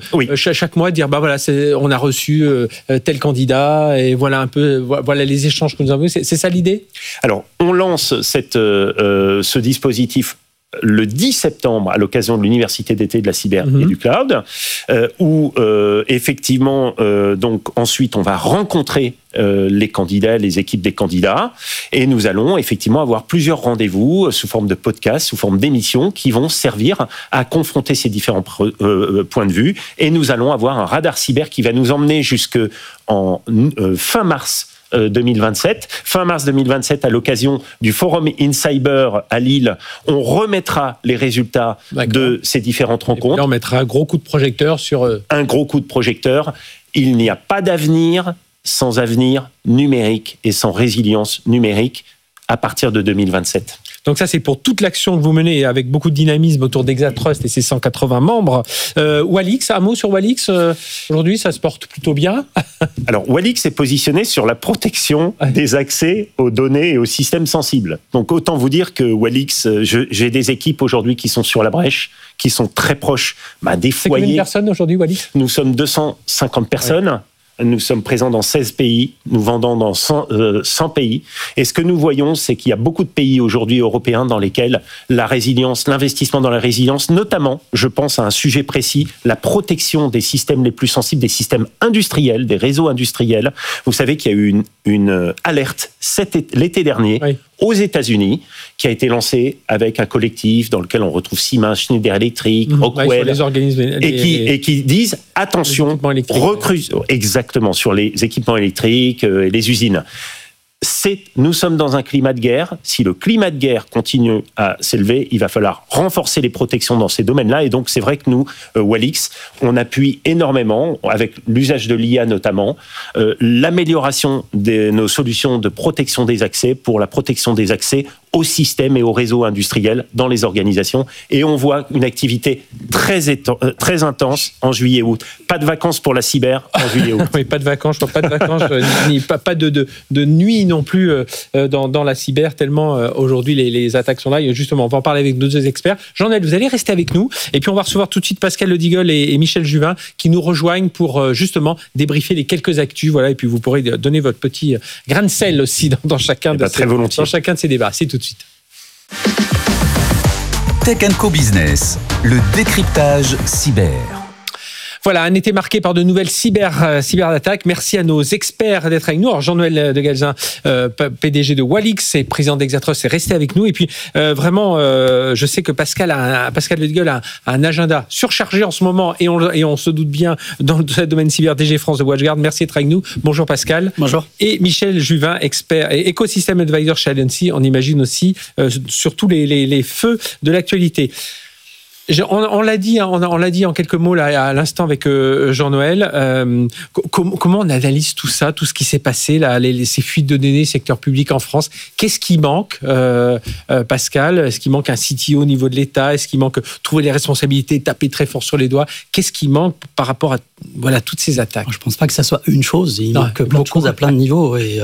Oui. Chaque mois, dire voilà, on a reçu tel candidat et voilà un peu voilà les échanges que nous avons. C'est ça l'idée ? Alors, on lance ce dispositif le 10 septembre à l'occasion de l'Université d'été de la cyber et du cloud, où effectivement, donc ensuite on va rencontrer les candidats, les équipes des candidats, et nous allons effectivement avoir plusieurs rendez-vous sous forme de podcasts, sous forme d'émissions qui vont servir à confronter ces différents points de vue, et nous allons avoir un radar cyber qui va nous emmener jusque en fin mars 2027. Fin mars 2027, à l'occasion du Forum in Cyber à Lille, on remettra les résultats de ces différentes rencontres. Et là, on mettra un gros coup de projecteur sur... Un gros coup de projecteur. Il n'y a pas d'avenir sans avenir numérique et sans résilience numérique à partir de 2027. Donc ça, c'est pour toute l'action que vous menez avec beaucoup de dynamisme autour d'Exatrust et ses 180 membres. Walix, un mot sur Walix. Aujourd'hui, ça se porte plutôt bien. Alors, Walix est positionné sur la protection des accès aux données et aux systèmes sensibles. Donc, autant vous dire que Walix, j'ai des équipes aujourd'hui qui sont sur la brèche, qui sont très proches des foyers. C'est combien de personnes aujourd'hui, Walix ? Nous sommes 250 personnes. Ouais. Nous sommes présents dans 16 pays, nous vendons dans 100 pays. Et ce que nous voyons, c'est qu'il y a beaucoup de pays aujourd'hui européens dans lesquels la résilience, l'investissement dans la résilience, notamment, je pense à un sujet précis, la protection des systèmes les plus sensibles, des systèmes industriels, des réseaux industriels. Vous savez qu'il y a eu une alerte l'été dernier. Oui. Aux États-Unis, qui a été lancé avec un collectif dans lequel on retrouve Siemens, Schneider Electric, Rockwell, les organismes, et qui disent attention, exactement sur les équipements électriques et les usines. Nous sommes dans un climat de guerre. Si le climat de guerre continue à s'élever, il va falloir renforcer les protections dans ces domaines-là. Et donc, c'est vrai que nous, Walix, on appuie énormément, avec l'usage de l'IA notamment, l'amélioration de nos solutions de protection des accès pour la protection des accès aux systèmes et aux réseaux industriels dans les organisations. Et on voit une activité très intense en juillet-août. Pas de vacances pour la cyber en juillet-août. Oui, pas de vacances, pas de vacances, ni pas de nuit non plus dans la cyber, tellement aujourd'hui les attaques sont là. Et justement, on va en parler avec nos deux experts. Jean-Noël, vous allez rester avec nous. Et puis on va recevoir tout de suite Pascal Ledigeul et Michel Juvin qui nous rejoignent pour justement débriefer les quelques actus. Voilà, et puis vous pourrez donner votre petit grain de sel aussi dans chacun de ces débats. C'est tout de suite. Tech & Co Business, le décryptage cyber. Voilà, un été marqué par de nouvelles cyberattaques. Merci à nos experts d'être avec nous. Alors, Jean-Noël de Galzin, PDG de Walix et président d'Exatrust, est resté avec nous. Et puis, vraiment, je sais que Pascal Ledigeul a un agenda surchargé en ce moment et on se doute bien dans le domaine cyber, DG France de WatchGuard. Merci d'être avec nous. Bonjour Pascal. Bonjour. Et Michel Juvin, expert et écosystème advisor chez Alliancy. On imagine aussi sur tous les feux de l'actualité. On l'a dit en quelques mots là, à l'instant avec Jean-Noël. Comment on analyse tout ça, tout ce qui s'est passé là, ces fuites de données secteur public en France? Qu'est-ce qui manque, Pascal? Est-ce qu'il manque un CTO au niveau de l'État? Est-ce qu'il manque trouver les responsabilités, taper très fort sur les doigts? Qu'est-ce qui manque par rapport à toutes ces attaques? Je ne pense pas que ça soit une chose. Il manque plein de choses à plein de niveaux. Et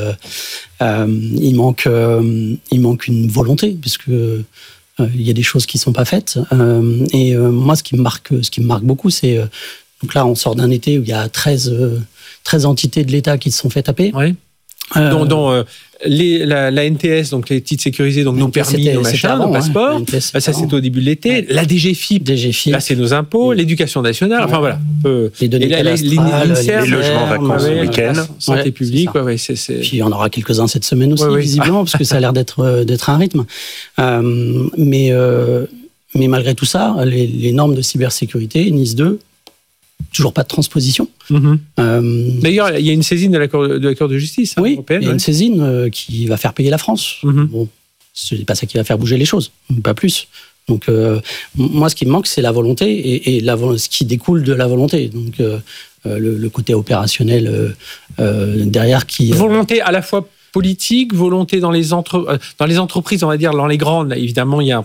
il manque une volonté, puisque il y a des choses qui sont pas faites. Moi, ce qui me marque beaucoup, c'est donc là, on sort d'un été où il y a 13 entités de l'État qui se sont fait taper. Oui. Dont la NTS, donc les titres sécurisés, donc nos permis, nos machins, nos passeports. Ça, c'était au début de l'été. Ouais. La DGFiP, là, c'est nos impôts, l'éducation nationale. Enfin, voilà. Les données les logements vacances le week-end. Santé publique. Puis, il y en aura quelques-uns cette semaine aussi, visiblement, parce que ça a l'air d'être un rythme. Mais malgré tout ça, les normes de cybersécurité, NIS 2, toujours pas de transposition. D'ailleurs, il y a une saisine de la Cour de justice européenne. Il y a une saisine qui va faire payer la France. Bon, ce n'est pas ça qui va faire bouger les choses, pas plus. Donc, moi, ce qui me manque, c'est la volonté et ce qui découle de la volonté. Donc, le côté opérationnel derrière qui... Volonté à la fois politique, volonté dans les entreprises, on va dire, dans les grandes. Évidemment, il y a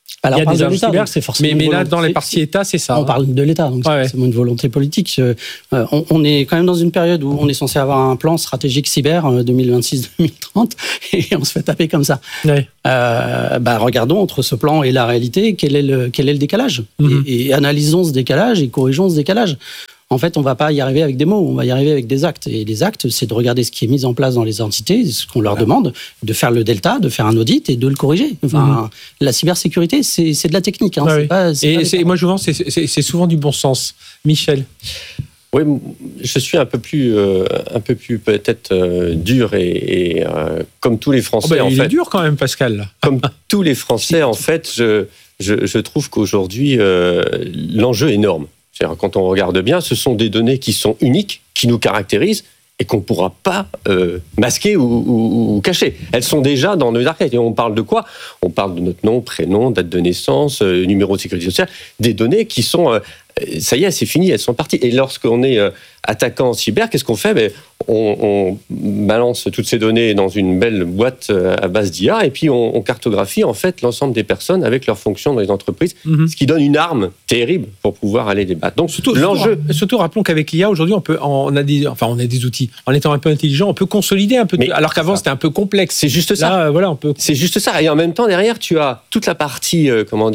Alors, il y a des agents cyber, c'est forcément mais là, dans les parties État, c'est ça. On parle de l'État, donc c'est forcément une volonté politique. On est quand même dans une période où on est censé avoir un plan stratégique cyber 2026-2030 et on se fait taper comme ça. Ouais. Regardons entre ce plan et la réalité, quel est le décalage. Et analysons ce décalage et corrigeons ce décalage. En fait, on ne va pas y arriver avec des mots, on va y arriver avec des actes. Et les actes, c'est de regarder ce qui est mis en place dans les entités, ce qu'on leur demande, de faire le delta, de faire un audit et de le corriger. Enfin, la cybersécurité, c'est de la technique. Hein. Moi, je pense que c'est souvent du bon sens. Michel. Oui, je suis un peu plus peut-être dur et comme tous les Français, en fait. Il est dur quand même, Pascal. Comme tous les Français, en fait, je trouve qu'aujourd'hui, l'enjeu est énorme. C'est-à-dire, quand on regarde bien, ce sont des données qui sont uniques, qui nous caractérisent et qu'on ne pourra pas masquer ou cacher. Elles sont déjà dans nos arcades. Et on parle de quoi ? On parle de notre nom, prénom, date de naissance, numéro de sécurité sociale, des données qui sont... ça y est, c'est fini, elles sont parties. Et lorsqu'on est attaquant en cyber, qu'est-ce qu'on fait ? On balance toutes ces données dans une belle boîte à base d'IA et puis on cartographie en fait l'ensemble des personnes avec leurs fonctions dans les entreprises, ce qui donne une arme terrible pour pouvoir aller les battre. Donc surtout rappelons qu'avec l'IA aujourd'hui on a des outils. En étant un peu intelligent, on peut consolider un peu. Alors qu'avant c'était un peu complexe. C'est juste ça. Là, C'est juste ça. Et en même temps derrière tu as toute la partie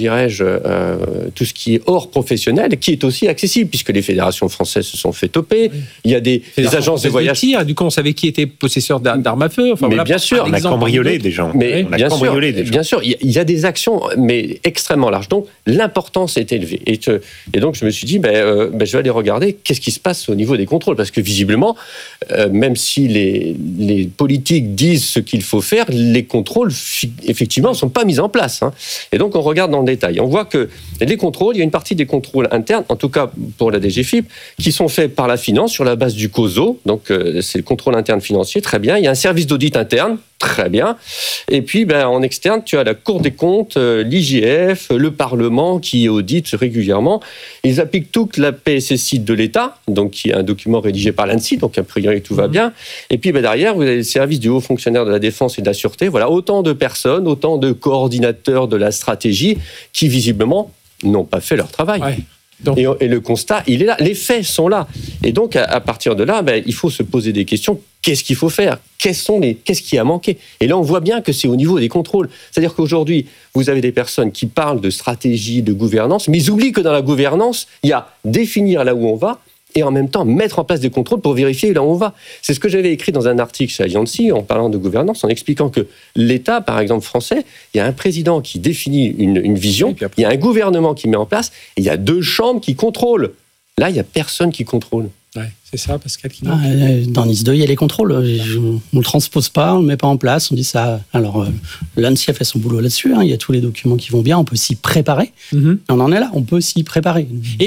tout ce qui est hors professionnel qui est aussi accessible puisque les fédérations françaises se sont fait toper. Oui. Il y a des agences de voyage. Du coup, on savait qui était possesseur d'armes à feu. Enfin, bien sûr, on a cambriolé des gens. Mais bien sûr, il y a des actions, mais extrêmement larges. Donc, l'importance est élevée. Et donc, je me suis dit, je vais aller regarder qu'est-ce qui se passe au niveau des contrôles. Parce que visiblement, même si les politiques disent ce qu'il faut faire, les contrôles, effectivement, ne sont pas mis en place. Hein. Et donc, on regarde dans le détail. On voit que les contrôles, il y a une partie des contrôles internes, en tout cas pour la DGFiP, qui sont faits par la finance sur la base du COSO. Donc, c'est le contrôle interne financier, très bien. Il y a un service d'audit interne, très bien. Et puis, en externe, tu as la Cour des comptes, l'IGF, le Parlement qui audite régulièrement. Ils appliquent toute la PSSI de l'État, donc qui est un document rédigé par l'ANSSI, donc a priori tout va bien. Et puis, derrière, vous avez le service du haut fonctionnaire de la défense et de la sûreté. Voilà, autant de personnes, autant de coordinateurs de la stratégie qui, visiblement, n'ont pas fait leur travail. Ouais. Donc, et le constat, il est là. Les faits sont là. Et donc, à partir de là, il faut se poser des questions. Qu'est-ce qu'il faut faire ? Qu'est-ce qui a manqué ? Et là, on voit bien que c'est au niveau des contrôles. C'est-à-dire qu'aujourd'hui, vous avez des personnes qui parlent de stratégie, de gouvernance, mais ils oublient que dans la gouvernance, il y a définir là où on va et en même temps mettre en place des contrôles pour vérifier là où on va. C'est ce que j'avais écrit dans un article chez Allianz en parlant de gouvernance, en expliquant que l'État, par exemple français, il y a un président qui définit une vision, il y a un gouvernement qui met en place, et il y a 2 chambres qui contrôlent. Là, il n'y a personne qui contrôle. Ouais, c'est ça, Pascal. Dans NIS 2, il y a les contrôles. On ne le transpose pas, on ne le met pas en place. On dit ça. Alors, l'ANSSI a fait son boulot là-dessus. Il y a tous les documents qui vont bien. On peut s'y préparer. On en est là. On peut s'y préparer.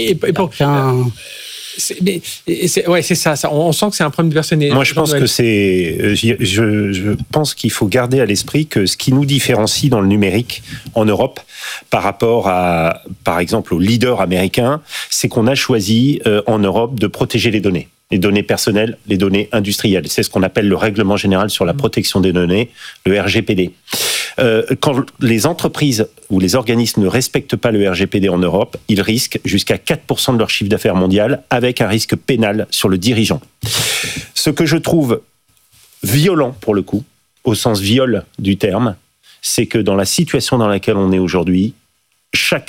C'est ça. On sent que c'est un problème de personnalité. Moi, je pense que je pense qu'il faut garder à l'esprit que ce qui nous différencie dans le numérique en Europe par rapport à, par exemple, aux leaders américains, c'est qu'on a choisi en Europe de protéger les données personnelles, les données industrielles. C'est ce qu'on appelle le règlement général sur la protection des données, le RGPD. Quand les entreprises ou les organismes ne respectent pas le RGPD en Europe, ils risquent jusqu'à 4% de leur chiffre d'affaires mondial avec un risque pénal sur le dirigeant. Ce que je trouve violent pour le coup, au sens viol du terme, c'est que dans la situation dans laquelle on est aujourd'hui, chaque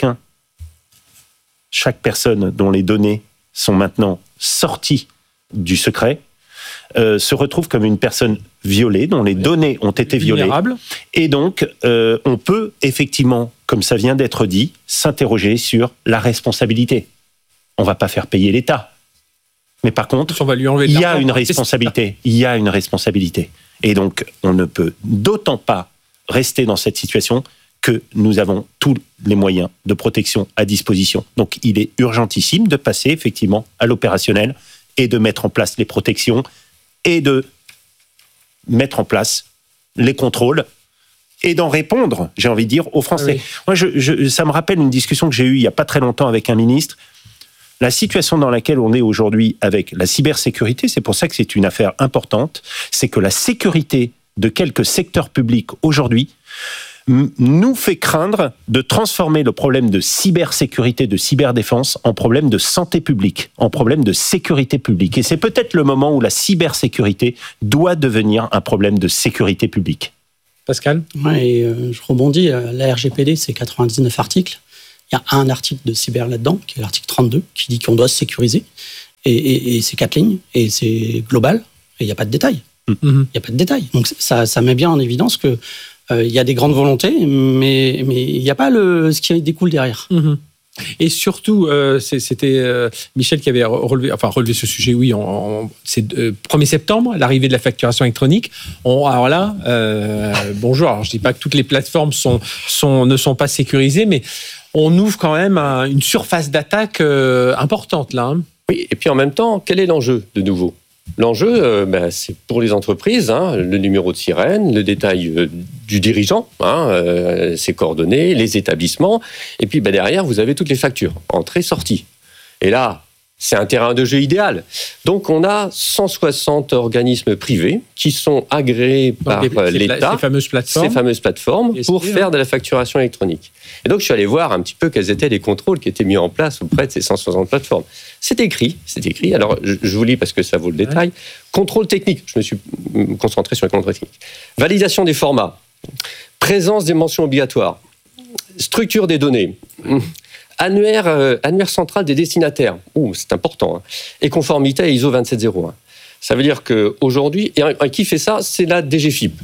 personne dont les données sont maintenant sorties du secret se retrouve comme une personne violée, dont les données ont été violées. Et donc, on peut effectivement, comme ça vient d'être dit, s'interroger sur la responsabilité. On ne va pas faire payer l'État. Mais par contre, il y a une responsabilité. Il y a une responsabilité. Et donc, on ne peut d'autant pas rester dans cette situation que nous avons tous les moyens de protection à disposition. Donc, il est urgentissime de passer effectivement à l'opérationnel et de mettre en place les protections et de mettre en place les contrôles et d'en répondre, j'ai envie de dire, aux Français. Oui. Moi, ça me rappelle une discussion que j'ai eue il n'y a pas très longtemps avec un ministre. La situation dans laquelle on est aujourd'hui avec la cybersécurité, c'est pour ça que c'est une affaire importante, c'est que la sécurité de quelques secteurs publics aujourd'hui nous fait craindre de transformer le problème de cybersécurité, de cyberdéfense, en problème de santé publique, en problème de sécurité publique. Et c'est peut-être le moment où la cybersécurité doit devenir un problème de sécurité publique. Pascal ? Ouais, je rebondis. La RGPD, c'est 99 articles. Il y a un article de cyber là-dedans, qui est l'article 32, qui dit qu'on doit se sécuriser. Et c'est 4 lignes, et c'est global, et il n'y a pas de détails. Il n'y a pas de détails. Donc ça met bien en évidence que il y a des grandes volontés, mais il n'y a pas ce qui découle derrière. Et surtout, c'était Michel qui avait relevé ce sujet, oui, c'est 1er septembre, l'arrivée de la facturation électronique. Alors là, bonjour, alors je ne dis pas que toutes les plateformes ne sont pas sécurisées, mais on ouvre quand même une surface d'attaque importante là. Hein. Oui, et puis en même temps, quel est l'enjeu de nouveau ? L'enjeu, c'est pour les entreprises, le numéro de sirène, le détail du dirigeant, ses coordonnées, les établissements, et puis derrière, vous avez toutes les factures, entrée, sortie. Et là, c'est un terrain de jeu idéal. Donc, on a 160 organismes privés qui sont agréés par l'État, ces fameuses plateformes, pour faire de la facturation électronique. Et donc, je suis allé voir un petit peu quels étaient les contrôles qui étaient mis en place auprès de ces 160 plateformes. C'est écrit. Alors, je vous lis parce que ça vaut le détail. Contrôle technique. Je me suis concentré sur le contrôle technique. Validation des formats. Présence des mentions obligatoires. Structure des données. Annuaire central des destinataires. C'est important. Et conformité à ISO 27001. Ça veut dire qu'aujourd'hui, et qui fait ça ? C'est la DGFiP.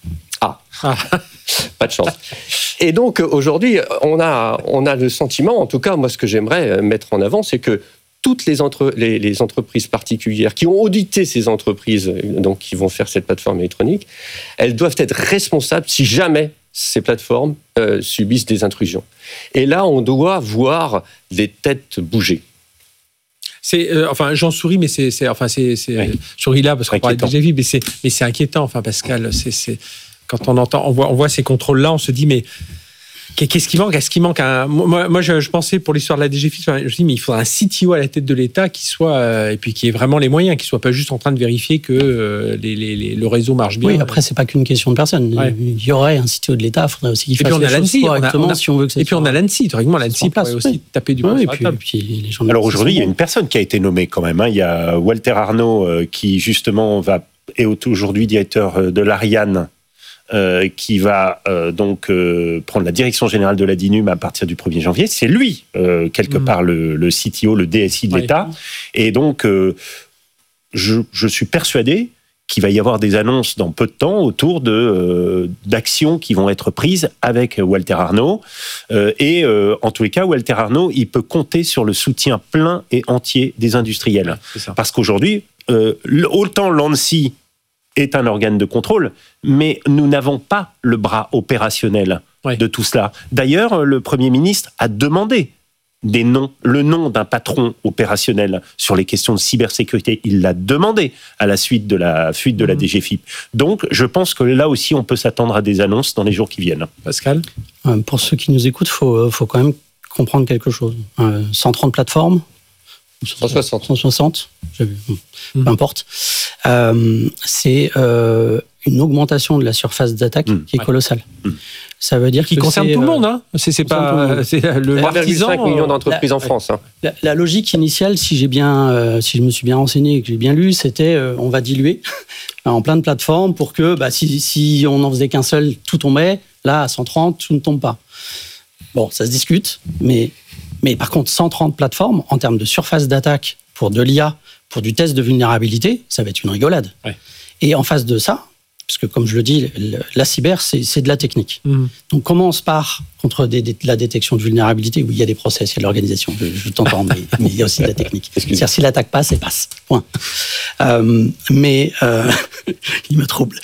Pas de chance. Et donc, aujourd'hui, on a le sentiment, en tout cas, moi, ce que j'aimerais mettre en avant, c'est que toutes les entreprises particulières qui ont audité ces entreprises, donc qui vont faire cette plateforme électronique, elles doivent être responsables si jamais ces plateformes subissent des intrusions. Et là, on doit voir les têtes bouger. J'en souris, mais je souris là parce qu'on parlait de DGFiP, mais c'est inquiétant, Pascal. Quand on voit ces contrôles-là, on se dit, mais qu'est-ce qui manque ? Est-ce qu'il manque Moi, je pensais pour l'histoire de la DGFiP, je me dis, mais il faudrait un CTO à la tête de l'État qui soit, et puis qui ait vraiment les moyens, qui soit pas juste en train de vérifier que le réseau marche bien. Oui, après, c'est pas qu'une question de personne. Ouais. Il y aurait un CTO de l'État, il faudrait aussi qu'il fasse les choses correctement si on veut que ça soit. Et puis on a l'ANSSI, théoriquement, l'ANSSI pourrait aussi taper du poing sur la table. Alors aujourd'hui, il y a une personne qui a été nommée quand même. Il y a Walter Arnault qui justement est aujourd'hui directeur de l'Ariane. Qui va donc prendre la direction générale de la DINUM à partir du 1er janvier. C'est lui, quelque part, le CTO, le DSI de l'État. Et donc, je suis persuadé qu'il va y avoir des annonces dans peu de temps autour d'actions qui vont être prises avec Walter Arnault. En tous les cas, Walter Arnault, il peut compter sur le soutien plein et entier des industriels. Ouais, parce qu'aujourd'hui, autant l'ANSSI est un organe de contrôle, mais nous n'avons pas le bras opérationnel de tout cela. D'ailleurs, le Premier ministre a demandé le nom d'un patron opérationnel sur les questions de cybersécurité. Il l'a demandé à la suite de la fuite de la DGFiP. Donc, je pense que là aussi, on peut s'attendre à des annonces dans les jours qui viennent. Pascal ? Pour ceux qui nous écoutent, il faut quand même comprendre quelque chose. 130 plateformes, 160, peu importe. C'est une augmentation de la surface d'attaque qui est colossale. Ça veut dire qui concerne tout le monde, hein. C'est pas le 1,5 million d'entreprises en France. La logique initiale, si je me suis bien renseigné et que j'ai bien lu, c'était on va diluer en plein de plateformes pour que si on n'en faisait qu'un seul, tout tombait. Là, à 130, tout ne tombe pas. Bon, ça se discute, mais par contre, 130 plateformes, en termes de surface d'attaque pour de l'IA, pour du test de vulnérabilité, ça va être une rigolade. Ouais. Et en face de ça, parce que comme je le dis, la cyber, c'est de la technique. Donc, on commence par contre la détection de vulnérabilité, où il y a des process, il y a de l'organisation, je t'entends, mais il y a aussi de la technique. C'est-à-dire, si l'attaque passe, elle passe. Point. Il me trouble.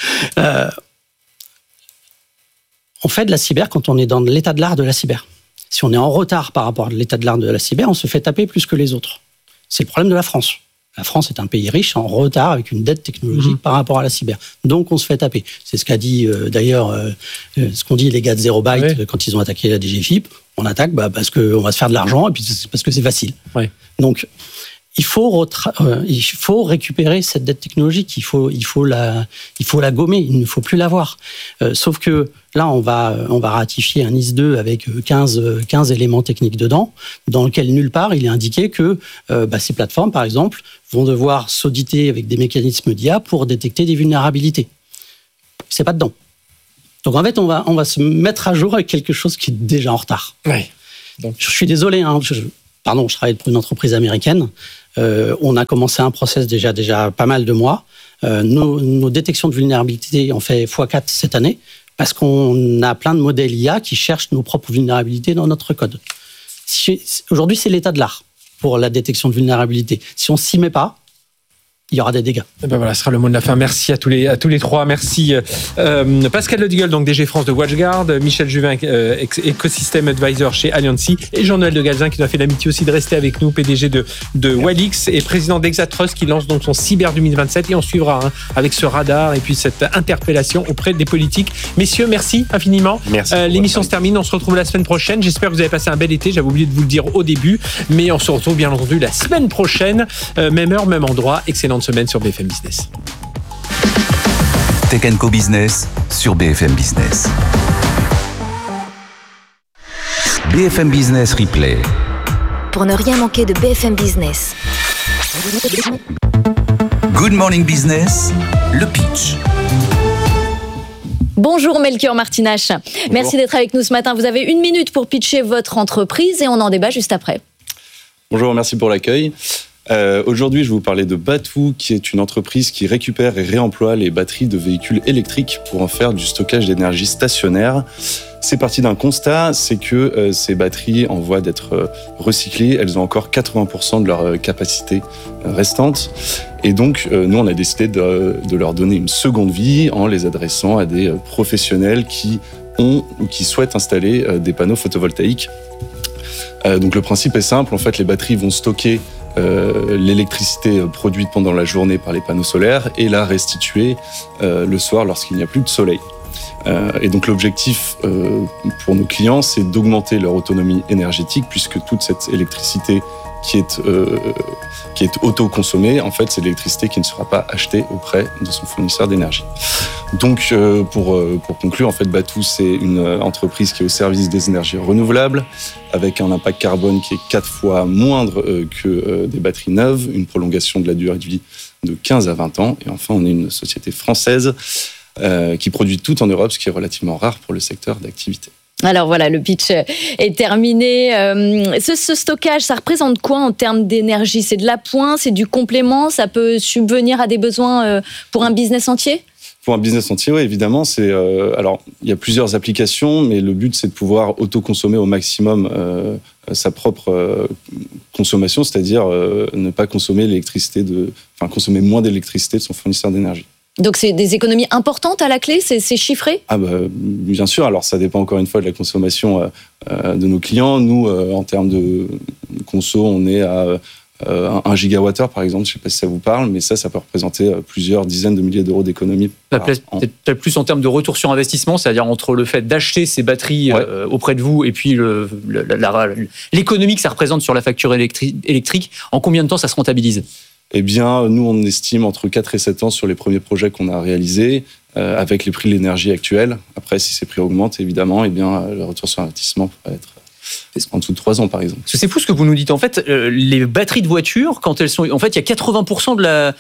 On fait de la cyber quand on est dans l'état de l'art de la cyber. Si on est en retard par rapport à l'état de l'art de la cyber, on se fait taper plus que les autres. C'est le problème de la France. La France est un pays riche en retard avec une dette technologique par rapport à la cyber. Donc, on se fait taper. C'est ce qu'a dit d'ailleurs, ce qu'ont dit les gars de Zero Byte quand ils ont attaqué la DGFiP. On attaque parce qu'on va se faire de l'argent et puis parce que c'est facile. Ouais. Donc, il faut récupérer cette dette technologique. Il faut la gommer. Il ne faut plus l'avoir. Sauf que là, on va ratifier un NIS2 avec 15 éléments techniques dedans, dans lequel nulle part il est indiqué que ces plateformes, par exemple, vont devoir s'auditer avec des mécanismes d'IA pour détecter des vulnérabilités. C'est pas dedans. Donc en fait, on va se mettre à jour avec quelque chose qui est déjà en retard. Oui. Donc, je suis désolé. Je travaille pour une entreprise américaine. On a commencé un process déjà pas mal de mois. Nos détections de vulnérabilité ont fait x4 cette année parce qu'on a plein de modèles IA qui cherchent nos propres vulnérabilités dans notre code. Aujourd'hui, c'est l'état de l'art pour la détection de vulnérabilité. Si on s'y met pas, il y aura des dégâts. Et ben voilà, ce sera le mot de la fin. Merci à tous les trois. Merci Pascal Ledigueule, donc DG France de WatchGuard, Michel Juvin, Ecosystem Advisor chez Alliancy, et Jean-Noël de Galzin qui nous a fait l'amitié aussi de rester avec nous, PDG de Walix et président d'Exatrust qui lance donc son Cyber 2027. Et on suivra avec ce radar et puis cette interpellation auprès des politiques. Messieurs, merci infiniment. Merci. L'émission se termine. On se retrouve la semaine prochaine. J'espère que vous avez passé un bel été. J'avais oublié de vous le dire au début, mais on se retrouve bien entendu la semaine prochaine, même heure, même endroit. Excellente semaine sur BFM Business. Tech & Co Business sur BFM Business. BFM Business Replay. Pour ne rien manquer de BFM Business. Good Morning Business, le pitch. Bonjour Melchior Martinach. Bonjour. Merci d'être avec nous ce matin. Vous avez 1 minute pour pitcher votre entreprise et on en débat juste après. Bonjour, merci pour l'accueil. Aujourd'hui, je vais vous parler de Batou, qui est une entreprise qui récupère et réemploie les batteries de véhicules électriques pour en faire du stockage d'énergie stationnaire. C'est parti d'un constat, c'est que ces batteries, en voie d'être recyclées, elles ont encore 80% de leur capacité restante. Et donc, nous, on a décidé de leur donner une seconde vie en les adressant à des professionnels qui ont ou qui souhaitent installer des panneaux photovoltaïques. Donc, le principe est simple. En fait, les batteries vont stocker l'électricité produite pendant la journée par les panneaux solaires et la restituer le soir lorsqu'il n'y a plus de soleil. Et donc l'objectif pour nos clients, c'est d'augmenter leur autonomie énergétique puisque toute cette électricité qui est auto-consommée, en fait, c'est l'électricité qui ne sera pas achetée auprès de son fournisseur d'énergie. Donc, pour conclure, en fait, Batou, c'est une entreprise qui est au service des énergies renouvelables, avec un impact carbone qui est 4 fois moindre que des batteries neuves, une prolongation de la durée de vie de 15 à 20 ans. Et enfin, on est une société française qui produit tout en Europe, ce qui est relativement rare pour le secteur d'activité. Alors voilà, le pitch est terminé. Ce stockage, ça représente quoi en termes d'énergie ? C'est de l'appoint, c'est du complément, ça peut subvenir à des besoins pour un business entier ? Pour un business entier, oui, évidemment. Alors, il y a plusieurs applications, mais le but, c'est de pouvoir autoconsommer au maximum sa propre consommation, c'est-à-dire ne pas consommer consommer moins d'électricité de son fournisseur d'énergie. Donc c'est des économies importantes à la clé, c'est chiffré ? Bien sûr, alors ça dépend encore une fois de la consommation de nos clients. Nous, en termes de conso, on est à 1 gigawattheure par exemple, je ne sais pas si ça vous parle, mais ça peut représenter plusieurs dizaines de milliers d'euros d'économies. Peut-être plus en termes de retour sur investissement, c'est-à-dire entre le fait d'acheter ces batteries auprès de vous et puis l'économie que ça représente sur la facture électrique, en combien de temps ça se rentabilise ? Eh bien, nous, on estime entre 4 et 7 ans sur les premiers projets qu'on a réalisés, avec les prix de l'énergie actuels. Après, si ces prix augmentent, évidemment, eh bien, le retour sur investissement pourrait être en dessous de 3 ans, par exemple. Parce que c'est fou ce que vous nous dites. En fait, les batteries de voitures, quand elles sont... En fait, il y a 80%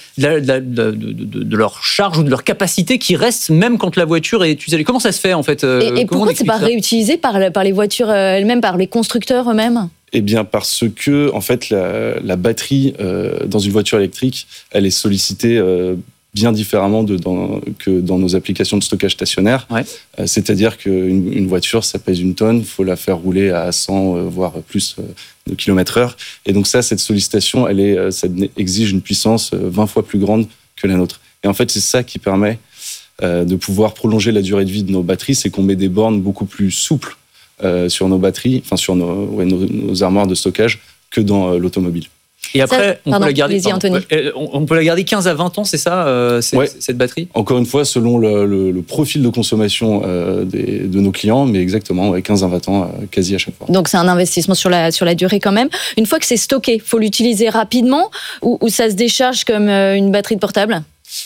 de leur charge ou de leur capacité qui reste même quand la voiture est utilisée. Comment ça se fait, en fait ? Et pourquoi c'est pas réutilisé par les voitures elles-mêmes, par les constructeurs eux-mêmes ? Eh bien, parce que, en fait, la batterie dans une voiture électrique, elle est sollicitée bien différemment que dans nos applications de stockage stationnaire. Ouais. C'est-à-dire qu'une voiture, ça pèse 1 tonne, il faut la faire rouler à 100, voire plus de km/h. Et donc cette sollicitation, ça exige une puissance 20 fois plus grande que la nôtre. Et en fait, c'est ça qui permet de pouvoir prolonger la durée de vie de nos batteries, c'est qu'on met des bornes beaucoup plus souples sur nos batteries, enfin sur nos armoires de stockage que dans l'automobile. Et après, on peut la garder 15 à 20 ans, c'est ça, cette batterie ? Encore une fois, selon le profil de consommation de nos clients, mais exactement, 15 à 20 ans, quasi à chaque fois. Donc c'est un investissement sur la durée quand même. Une fois que c'est stocké, il faut l'utiliser rapidement ou ça se décharge comme une batterie de portable ?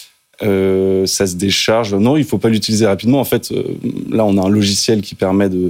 Ça se décharge. Non, il ne faut pas l'utiliser rapidement. En fait, là, on a un logiciel qui permet de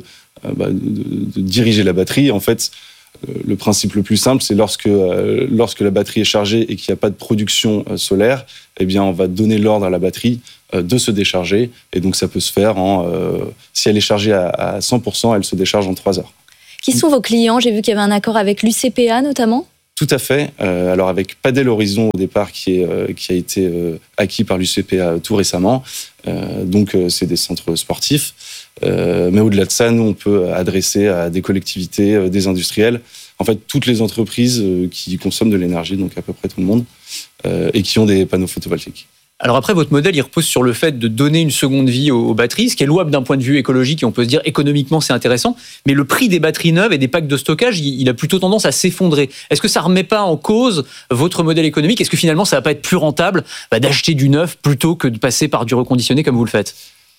diriger la batterie. En fait, le principe le plus simple, c'est lorsque la batterie est chargée et qu'il n'y a pas de production solaire, eh bien, on va donner l'ordre à la batterie de se décharger. Et donc, ça peut se faire si elle est chargée à 100%, elle se décharge en 3 heures. Qui sont vos clients ? J'ai vu qu'il y avait un accord avec l'UCPA notamment. Tout à fait. Alors avec Padel Horizon au départ qui a été acquis par l'UCPA tout récemment. Donc c'est des centres sportifs. Mais au-delà de ça, nous on peut adresser à des collectivités, des industriels, en fait toutes les entreprises qui consomment de l'énergie, donc à peu près tout le monde, et qui ont des panneaux photovoltaïques. Alors après, votre modèle, il repose sur le fait de donner une seconde vie aux batteries, ce qui est louable d'un point de vue écologique, et on peut se dire économiquement c'est intéressant, mais le prix des batteries neuves et des packs de stockage, il a plutôt tendance à s'effondrer. Est-ce que ça ne remet pas en cause votre modèle économique ? Est-ce que finalement ça ne va pas être plus rentable d'acheter du neuf plutôt que de passer par du reconditionné comme vous le faites ?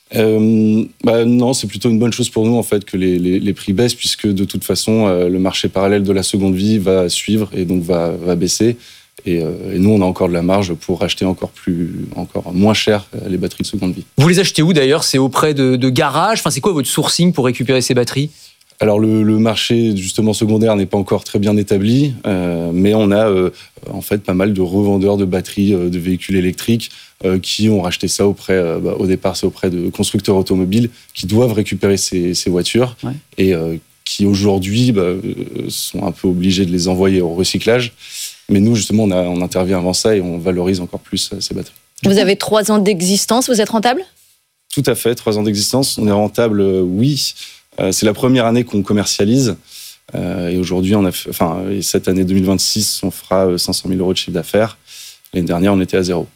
Non, c'est plutôt une bonne chose pour nous en fait que les prix baissent, puisque de toute façon le marché parallèle de la seconde vie va suivre et donc va baisser. Et nous, on a encore de la marge pour acheter encore moins cher les batteries de seconde vie. Vous les achetez où d'ailleurs ? C'est auprès de garages ? Enfin, c'est quoi votre sourcing pour récupérer ces batteries ? Alors le marché justement secondaire n'est pas encore très bien établi, mais on a en fait pas mal de revendeurs de batteries de véhicules électriques qui ont racheté ça au départ c'est auprès de constructeurs automobiles qui doivent récupérer ces voitures et qui aujourd'hui sont un peu obligés de les envoyer au recyclage. Mais nous, justement, on intervient avant ça et on valorise encore plus ces batteries. Vous avez 3 ans d'existence, vous êtes rentable ? Tout à fait, 3 ans d'existence. On est rentable, oui. C'est la première année qu'on commercialise. Et aujourd'hui, cette année 2026, on fera 500 000 € de chiffre d'affaires. L'année dernière, on était à 0.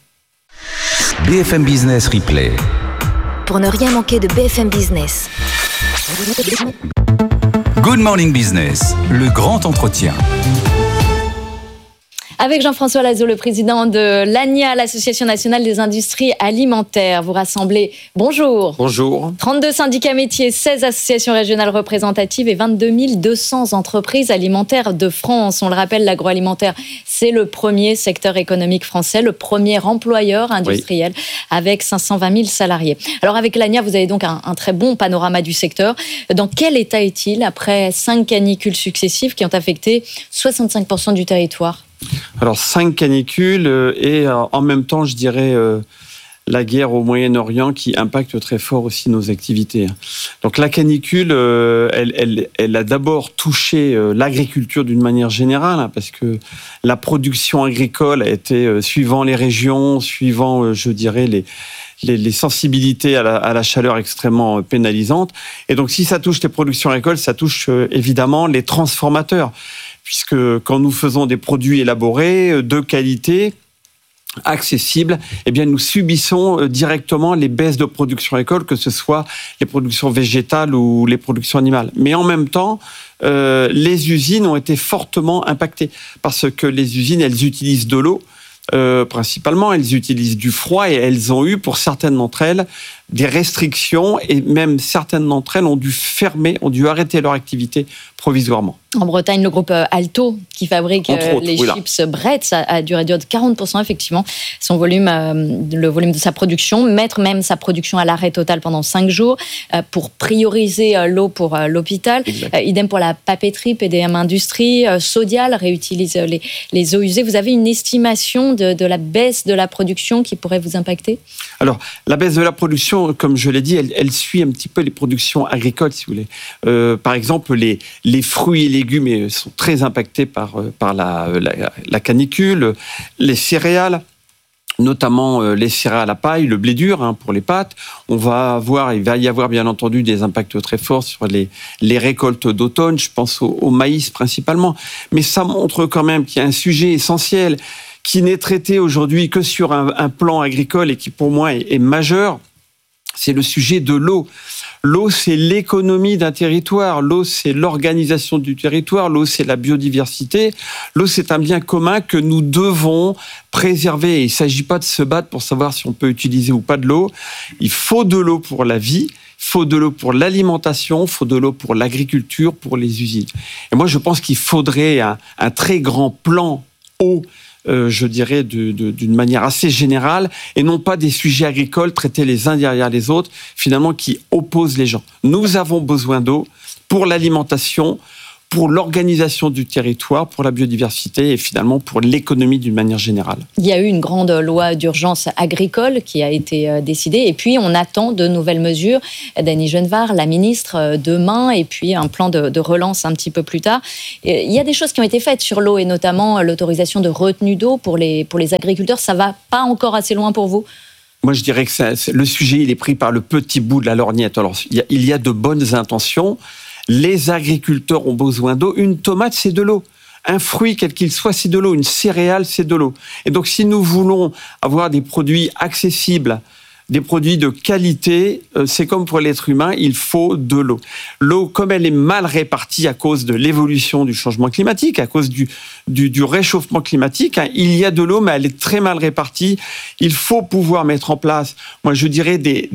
BFM Business Replay. Pour ne rien manquer de BFM Business. Good Morning Business, le grand entretien. Avec Jean-François Lazo, le président de l'ANIA, l'Association nationale des industries alimentaires. Vous rassemblez, bonjour. Bonjour. 32 syndicats métiers, 16 associations régionales représentatives et 22 200 entreprises alimentaires de France. On le rappelle, l'agroalimentaire, c'est le premier secteur économique français, le premier employeur industriel avec 520 000 salariés. Alors avec l'ANIA, vous avez donc un très bon panorama du secteur. Dans quel état est-il après 5 canicules successives qui ont affecté 65% du territoire ? Alors 5 canicules et en même temps, je dirais, la guerre au Moyen-Orient qui impacte très fort aussi nos activités. Donc la canicule, elle a d'abord touché l'agriculture d'une manière générale, parce que la production agricole a été, suivant les régions, suivant, je dirais, les sensibilités à la chaleur extrêmement pénalisantes. Et donc si ça touche les productions agricoles, ça touche évidemment les transformateurs. Puisque quand nous faisons des produits élaborés, de qualité, accessibles, eh bien nous subissons directement les baisses de production agricole, que ce soit les productions végétales ou les productions animales. Mais en même temps, les usines ont été fortement impactées, parce que les usines, elles utilisent de l'eau, principalement, elles utilisent du froid, et elles ont eu, pour certaines d'entre elles, des restrictions, et même certaines d'entre elles ont dû arrêter leur activité provisoirement. En Bretagne, le groupe Alto, qui fabrique les chips Bretz, a dû réduire de 40% effectivement le volume de sa production, mettre même sa production à l'arrêt total pendant 5 jours pour prioriser l'eau pour l'hôpital. Idem pour la papeterie, PDM Industrie, Sodial réutilise les eaux usées. Vous avez une estimation de la baisse de la production qui pourrait vous impacter ? Alors, la baisse de la production, comme je l'ai dit, elle suit un petit peu les productions agricoles, si vous voulez. Par exemple, les fruits et légumes sont très impactés par la canicule, les céréales, notamment les céréales à paille, le blé dur pour les pâtes. Il va y avoir bien entendu des impacts très forts sur les récoltes d'automne, je pense au maïs principalement. Mais ça montre quand même qu'il y a un sujet essentiel qui n'est traité aujourd'hui que sur un plan agricole et qui pour moi est majeur. c'est le sujet de l'eau. L'eau, c'est l'économie d'un territoire. L'eau, c'est l'organisation du territoire. L'eau, c'est la biodiversité. L'eau, c'est un bien commun que nous devons préserver. Et il ne s'agit pas de se battre pour savoir si on peut utiliser ou pas de l'eau. Il faut de l'eau pour la vie. Il faut de l'eau pour l'alimentation. Il faut de l'eau pour l'agriculture, pour les usines. Et moi, je pense qu'il faudrait un très grand plan eau, je dirais, d'une manière assez générale, et non pas des sujets agricoles traités les uns derrière les autres, finalement, qui opposent les gens. Nous avons besoin d'eau pour l'alimentation, pour l'organisation du territoire, pour la biodiversité et finalement pour l'économie d'une manière générale. Il y a eu une grande loi d'urgence agricole qui a été décidée et puis on attend de nouvelles mesures. Dany Genevard, la ministre, demain, et puis un plan de relance un petit peu plus tard. Il y a des choses qui ont été faites sur l'eau et notamment l'autorisation de retenue d'eau pour les agriculteurs. Ça ne va pas encore assez loin pour vous ? Moi, je dirais que le sujet, il est pris par le petit bout de la lorgnette. Alors, il y a de bonnes intentions. Les agriculteurs ont besoin d'eau. Une tomate, c'est de l'eau. Un fruit, quel qu'il soit, c'est de l'eau. Une céréale, c'est de l'eau. Et donc, si nous voulons avoir des produits accessibles, des produits de qualité, c'est comme pour l'être humain, il faut de l'eau. L'eau, comme elle est mal répartie à cause de l'évolution du changement climatique, à cause du réchauffement climatique, il y a de l'eau, mais elle est très mal répartie. Il faut pouvoir mettre en place, moi je dirais, des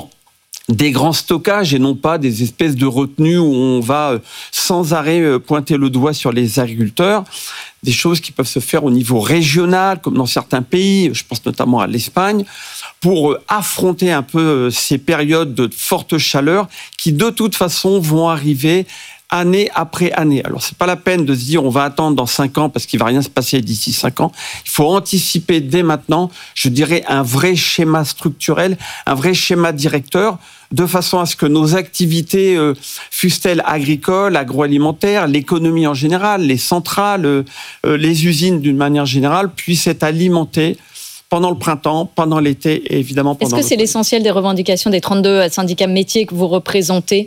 grands stockages et non pas des espèces de retenues où on va sans arrêt pointer le doigt sur les agriculteurs. Des choses qui peuvent se faire au niveau régional, comme dans certains pays, je pense notamment à l'Espagne, pour affronter un peu ces périodes de forte chaleur qui, de toute façon, vont arriver année après année. Alors, c'est pas la peine de se dire on va attendre dans 5 ans parce qu'il va rien se passer d'ici 5 ans. Il faut anticiper dès maintenant, je dirais, un vrai schéma structurel, un vrai schéma directeur, de façon à ce que nos activités, fussent-elles agricoles, agroalimentaires, l'économie en général, les centrales, les usines d'une manière générale, puissent être alimentées pendant le printemps, pendant l'été et évidemment pendant Est-ce que c'est l'essentiel des revendications des 32 syndicats métiers que vous représentez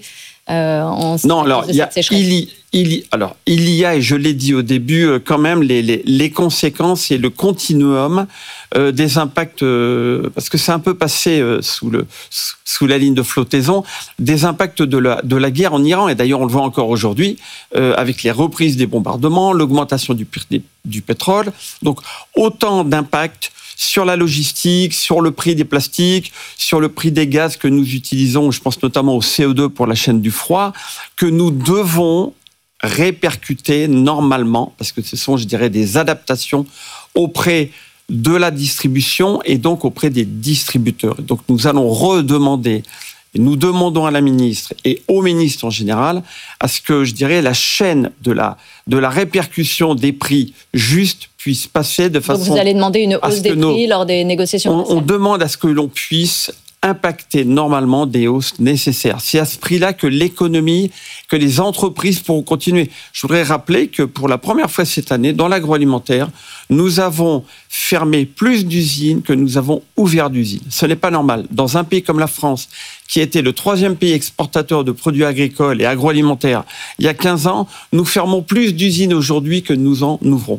Non, alors il y a, et je l'ai dit au début, quand même les conséquences et le continuum des impacts, parce que c'est un peu passé sous la ligne de flottaison, des impacts de la guerre en Iran, et d'ailleurs on le voit encore aujourd'hui, avec les reprises des bombardements, l'augmentation du pétrole, donc autant d'impacts sur la logistique, sur le prix des plastiques, sur le prix des gaz que nous utilisons, je pense notamment au CO2 pour la chaîne du froid, que nous devons répercuter normalement, parce que ce sont, je dirais, des adaptations auprès de la distribution et donc auprès des distributeurs. Donc nous allons redemander, et nous demandons à la ministre et au ministre en général, à ce que, je dirais, la chaîne de la répercussion des prix justes puisse passer de façon... Donc vous allez demander une hausse des prix lors des négociations. On demande à ce que l'on puisse impacter normalement des hausses nécessaires. C'est à ce prix-là que l'économie, que les entreprises pourront continuer. Je voudrais rappeler que pour la première fois cette année, dans l'agroalimentaire, nous avons fermé plus d'usines que nous avons ouvert d'usines. Ce n'est pas normal. Dans un pays comme la France, qui était le 3e pays exportateur de produits agricoles et agroalimentaires il y a 15 ans, nous fermons plus d'usines aujourd'hui que nous en ouvrons.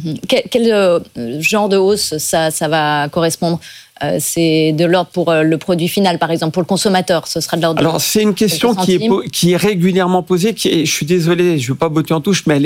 Quel genre de hausse ça va correspondre ? C'est de l'ordre pour le produit final, par exemple, pour le consommateur, ce sera de l'ordre. Alors, c'est une question qui est régulièrement posée. Je suis désolé, je ne veux pas botter en touche, mais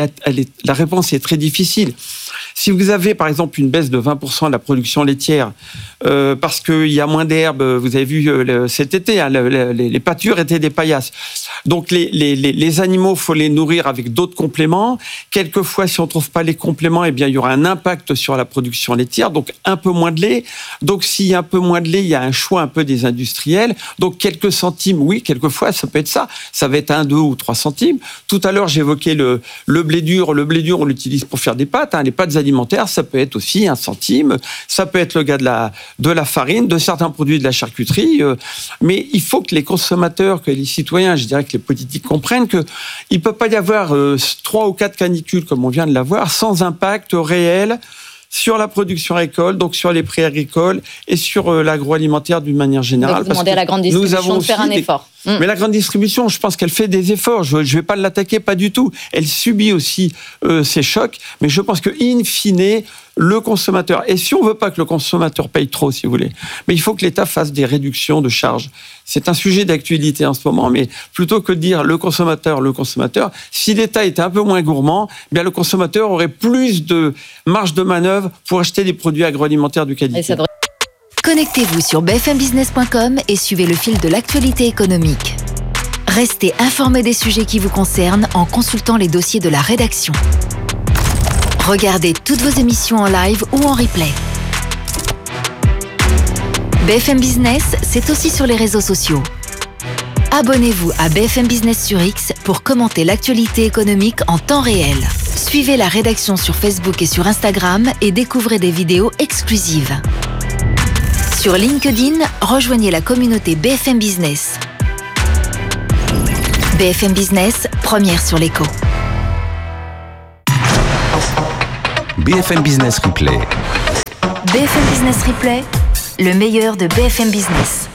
la réponse est très difficile. Si vous avez, par exemple, une baisse de 20% de la production laitière, parce qu'il y a moins d'herbe, vous avez vu cet été, hein, les pâtures étaient des paillasses. Donc, les animaux, il faut les nourrir avec d'autres compléments. Quelquefois, si on ne trouve pas les compléments, eh bien, il y aura un impact sur la production laitière, donc un peu moins de lait. Donc, s'il y a un peu moins de lait, il y a un choix un peu des industriels. Donc, quelques centimes, oui, quelquefois, ça peut être ça. Ça va être 1, 2 ou 3 centimes. Tout à l'heure, j'évoquais le blé dur. Le blé dur, on l'utilise pour faire des pâtes. Hein. Les pâtes alimentaires, ça peut être aussi 1 centime. Ça peut être le gars de la farine, de certains produits de la charcuterie. Mais il faut que les consommateurs, que les citoyens, je dirais que les politiques comprennent qu'il ne peut pas y avoir 3 ou 4 canicules, comme on vient de l'avoir, sans impact réel sur la production agricole, donc sur les prix agricoles et sur l'agroalimentaire d'une manière générale. Donc vous demandez à la grande distribution de faire un effort. Mais la grande distribution, je pense qu'elle fait des efforts. Je vais pas l'attaquer, pas du tout. Elle subit aussi ces chocs, mais je pense que in fine, le consommateur, et si on veut pas que le consommateur paye trop, si vous voulez, mais il faut que l'État fasse des réductions de charges. C'est un sujet d'actualité en ce moment, mais plutôt que de dire le consommateur, si l'État était un peu moins gourmand, bien le consommateur aurait plus de marge de manœuvre pour acheter des produits agroalimentaires de qualité. Connectez-vous sur bfmbusiness.com et suivez le fil de l'actualité économique. Restez informés des sujets qui vous concernent en consultant les dossiers de la rédaction. Regardez toutes vos émissions en live ou en replay. BFM Business, c'est aussi sur les réseaux sociaux. Abonnez-vous à BFM Business sur X pour commenter l'actualité économique en temps réel. Suivez la rédaction sur Facebook et sur Instagram et découvrez des vidéos exclusives. Sur LinkedIn, rejoignez la communauté BFM Business. BFM Business, première sur l'écho. BFM Business Replay. BFM Business Replay, le meilleur de BFM Business.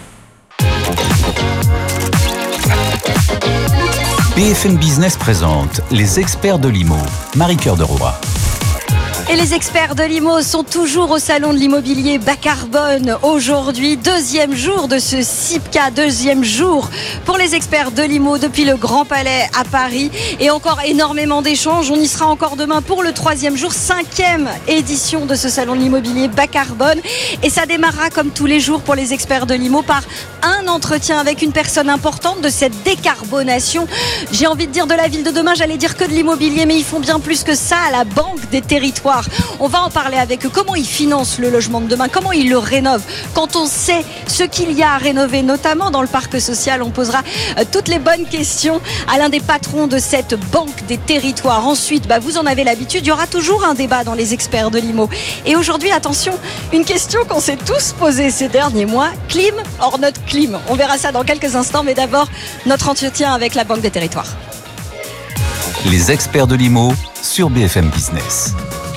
BFM Business présente les experts de l'IMO. Marie-Cœur de Roy. Et les experts de l'IMO sont toujours au salon de l'immobilier bas carbone. Aujourd'hui, deuxième jour de ce CIPCA, deuxième jour pour les experts de l'IMO depuis le Grand Palais à Paris. Et encore énormément d'échanges. On y sera encore demain pour le troisième jour, 5e édition de ce salon de l'immobilier bas carbone. Et ça démarrera comme tous les jours pour les experts de l'IMO par un entretien avec une personne importante de cette décarbonation. J'ai envie de dire de la ville de demain, j'allais dire que de l'immobilier, mais ils font bien plus que ça à la Banque des Territoires. On va en parler avec eux. Comment ils financent le logement de demain? Comment ils le rénovent? Quand on sait ce qu'il y a à rénover, notamment dans le parc social, on posera toutes les bonnes questions à l'un des patrons de cette Banque des Territoires. Ensuite, vous en avez l'habitude, il y aura toujours un débat dans les experts de l'IMO. Et aujourd'hui, attention, une question qu'on s'est tous posée ces derniers mois, clim or not clim? On verra ça dans quelques instants, mais d'abord, notre entretien avec la Banque des Territoires. Les experts de l'IMO sur BFM Business.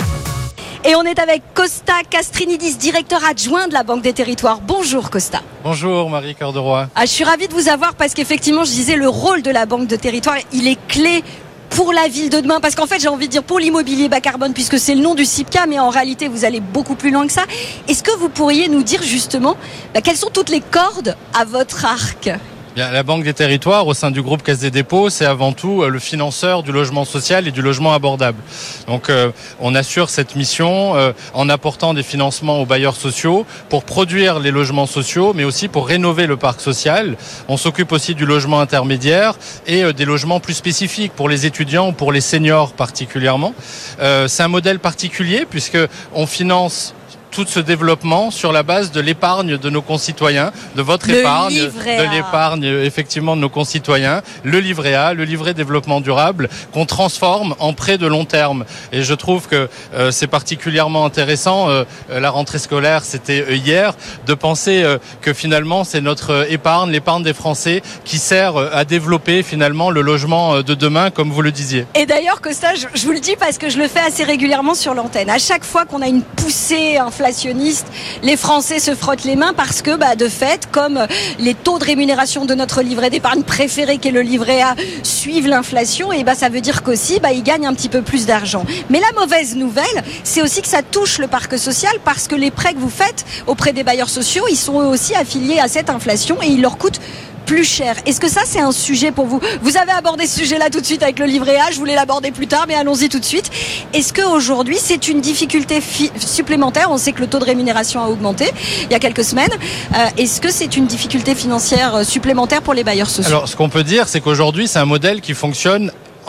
Et on est avec Costa Castrinidis, directeur adjoint de la Banque des Territoires. Bonjour Costa. Bonjour Marie-Cœur de Roy. Je suis ravie de vous avoir parce qu'effectivement, je disais, le rôle de la Banque de Territoire, il est clé pour la ville de demain, parce qu'en fait j'ai envie de dire pour l'immobilier bas carbone, puisque c'est le nom du CIPCA, mais en réalité vous allez beaucoup plus loin que ça. Est-ce que vous pourriez nous dire justement quelles sont toutes les cordes à votre arc? Bien, la Banque des Territoires, au sein du groupe Caisse des Dépôts, c'est avant tout le financeur du logement social et du logement abordable. Donc on assure cette mission en apportant des financements aux bailleurs sociaux pour produire les logements sociaux, mais aussi pour rénover le parc social. On s'occupe aussi du logement intermédiaire et des logements plus spécifiques pour les étudiants ou pour les seniors particulièrement. C'est un modèle particulier puisque on finance tout ce développement sur la base de l'épargne de nos concitoyens, de votre épargne, de l'épargne effectivement de nos concitoyens, le livret A, le livret développement durable, qu'on transforme en prêt de long terme. Et je trouve que c'est particulièrement intéressant, la rentrée scolaire c'était hier, de penser que finalement c'est notre épargne, l'épargne des Français qui sert à développer finalement le logement de demain, comme vous le disiez. Et d'ailleurs Costa, je vous le dis parce que je le fais assez régulièrement sur l'antenne. À chaque fois qu'on a une poussée inflationniste, les Français se frottent les mains parce que de fait, comme les taux de rémunération de notre livret d'épargne préféré qui est le livret A suivent l'inflation, et ça veut dire qu'aussi ils gagnent un petit peu plus d'argent. Mais la mauvaise nouvelle, c'est aussi que ça touche le parc social parce que les prêts que vous faites auprès des bailleurs sociaux, ils sont eux aussi affiliés à cette inflation et ils leur coûtent plus cher. Est-ce que ça c'est un sujet pour vous? Vous avez abordé ce sujet-là tout de suite avec le livret A, je voulais l'aborder plus tard, mais allons-y tout de suite. Est-ce qu'aujourd'hui c'est une difficulté supplémentaire? On sait que le taux de rémunération a augmenté il y a quelques semaines. Est-ce que c'est une difficulté financière supplémentaire pour les bailleurs sociaux? Alors ce qu'on peut dire, c'est qu'aujourd'hui c'est un modèle qui fonctionne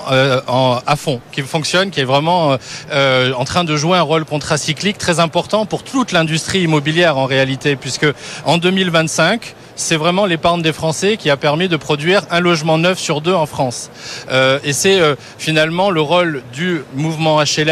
à fond, qui fonctionne, qui est vraiment en train de jouer un rôle contracyclique très important pour toute l'industrie immobilière en réalité, puisque en 2025, c'est vraiment l'épargne des Français qui a permis de produire un logement neuf sur deux en France. Et c'est finalement le rôle du mouvement HLM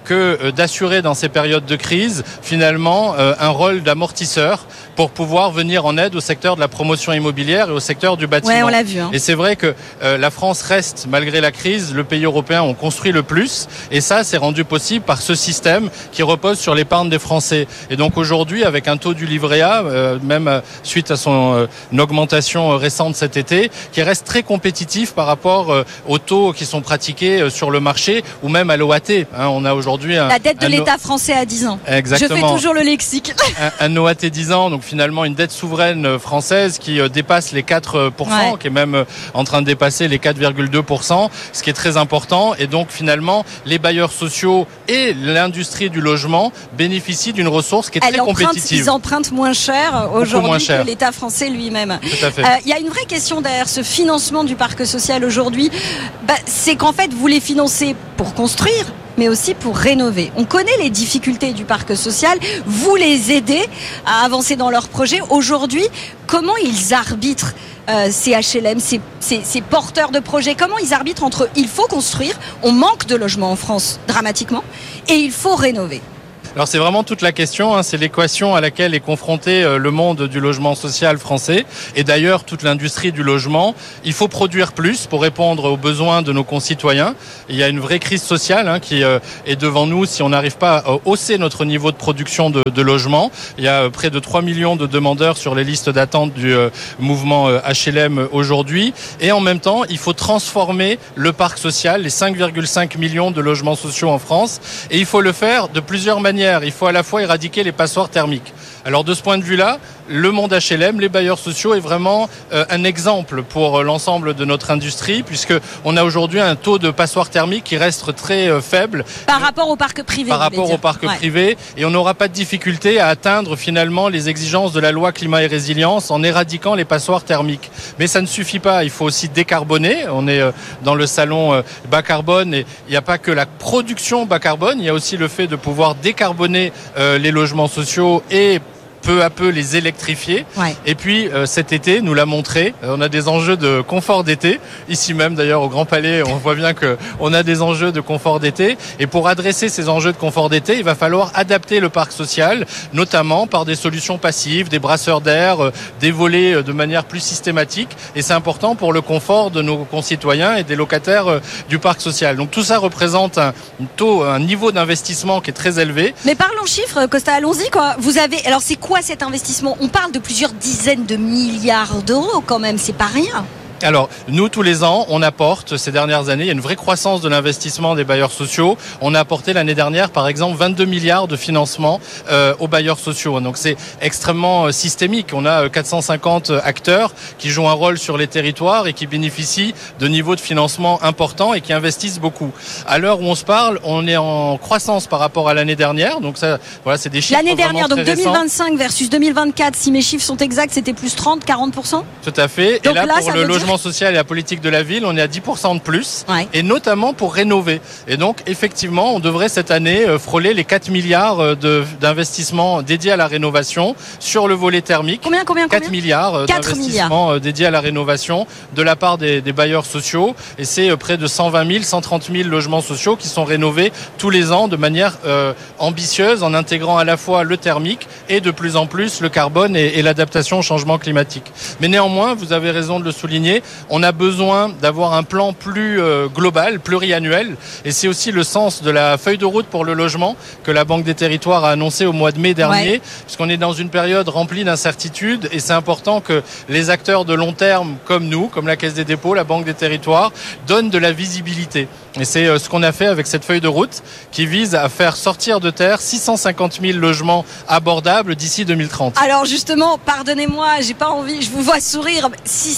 que d'assurer dans ces périodes de crise finalement un rôle d'amortisseur pour pouvoir venir en aide au secteur de la promotion immobilière et au secteur du bâtiment. Ouais, on l'a vu. Et c'est vrai que la France reste, malgré la crise, le pays européen où on construit le plus. Et ça, c'est rendu possible par ce système qui repose sur l'épargne des Français. Et donc aujourd'hui, avec un taux du livret A, même suite à son augmentation récente cet été, qui reste très compétitif par rapport aux taux qui sont pratiqués sur le marché ou même à l'OAT. On a aujourd'hui la dette de l'État français à 10 ans. Exactement. Je fais toujours le lexique. un OAT 10 ans, donc finalement une dette souveraine française qui dépasse les 4%, qui est même en train de dépasser les 4,2%, ce qui est très important. Et donc finalement, les bailleurs sociaux et l'industrie du logement bénéficient d'une ressource qui est très compétitive. Ils empruntent moins cher aujourd'hui que l'État français lui-même. Tout à fait. Il y a une vraie question derrière ce financement du parc social aujourd'hui. C'est qu'en fait, vous les financez pour construire, mais aussi pour rénover. On connaît les difficultés du parc social. Vous les aidez à avancer dans leurs projets. Aujourd'hui, comment ils arbitrent ces HLM, ces porteurs de projets? Comment ils arbitrent entre il faut construire, on manque de logements en France dramatiquement, et il faut rénover? Alors c'est vraiment toute la question, c'est l'équation à laquelle est confronté le monde du logement social français et d'ailleurs toute l'industrie du logement. Il faut produire plus pour répondre aux besoins de nos concitoyens. Il y a une vraie crise sociale qui est devant nous si on n'arrive pas à hausser notre niveau de production de logement. Il y a près de 3 millions de demandeurs sur les listes d'attente du mouvement HLM aujourd'hui et en même temps il faut transformer le parc social, les 5,5 millions de logements sociaux en France et il faut le faire de plusieurs manières. Il faut à la fois éradiquer les passoires thermiques. Alors de ce point de vue-là, le monde HLM, les bailleurs sociaux est vraiment un exemple pour l'ensemble de notre industrie puisque on a aujourd'hui un taux de passoires thermiques qui reste très faible par rapport au parc privé. Par rapport au parc privé et on n'aura pas de difficulté à atteindre finalement les exigences de la loi climat et résilience en éradiquant les passoires thermiques. Mais ça ne suffit pas, il faut aussi décarboner. On est dans le salon bas carbone et il n'y a pas que la production bas carbone, il y a aussi le fait de pouvoir décarboner les logements sociaux et peu à peu les électrifier. Et puis cet été nous l'a montré, on a des enjeux de confort d'été, ici même d'ailleurs au Grand Palais, on voit bien qu'on a des enjeux de confort d'été et pour adresser ces enjeux de confort d'été, il va falloir adapter le parc social, notamment par des solutions passives, des brasseurs d'air, des volets de manière plus systématique et c'est important pour le confort de nos concitoyens et des locataires du parc social. Donc tout ça représente un niveau d'investissement qui est très élevé. Mais parlons chiffres, Costa, allons-y quoi. Vous avez, alors c'est quoi cet investissement? On parle de plusieurs dizaines de milliards d'euros quand même, c'est pas rien. Alors, nous, tous les ans, on apporte, ces dernières années, il y a une vraie croissance de l'investissement des bailleurs sociaux. On a apporté l'année dernière, par exemple, 22 milliards de financement aux bailleurs sociaux. Donc, c'est extrêmement systémique. On a 450 acteurs qui jouent un rôle sur les territoires et qui bénéficient de niveaux de financement importants et qui investissent beaucoup. À l'heure où on se parle, on est en croissance par rapport à l'année dernière. Donc, ça, voilà, c'est des chiffres l'année dernière, donc 2025 récents. Versus 2024, si mes chiffres sont exacts, c'était plus 30-40%? Tout à fait. Donc et là pour le logement social et la politique de la ville, on est à 10% de plus, et notamment pour rénover. Et donc, effectivement, on devrait cette année frôler les 4 milliards d'investissements dédiés à la rénovation sur le volet thermique. Combien 4 milliards d'investissements dédiés à la rénovation de la part des bailleurs sociaux. Et c'est près de 120 000, 130 000 logements sociaux qui sont rénovés tous les ans de manière ambitieuse, en intégrant à la fois le thermique et de plus en plus le carbone et l'adaptation au changement climatique. Mais néanmoins, vous avez raison de le souligner, on a besoin d'avoir un plan plus global, pluriannuel. Et c'est aussi le sens de la feuille de route pour le logement que la Banque des Territoires a annoncée au mois de mai dernier, puisqu'on est dans une période remplie d'incertitudes et c'est important que les acteurs de long terme comme nous, comme la Caisse des dépôts, la Banque des Territoires, donnent de la visibilité. Et c'est ce qu'on a fait avec cette feuille de route qui vise à faire sortir de terre 650 000 logements abordables d'ici 2030. Alors justement, pardonnez-moi, j'ai pas envie, je vous vois sourire,